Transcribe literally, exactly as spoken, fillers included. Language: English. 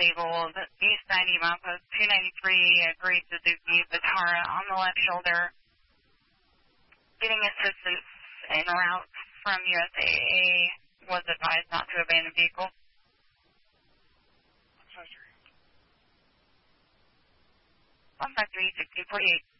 disabled. East ninety, milepost two ninety-three, Gray Suzuki, Vitara on the left shoulder. Getting assistance en route from U S A A. Was advised not to abandon vehicle. one five three, sixteen forty-eight.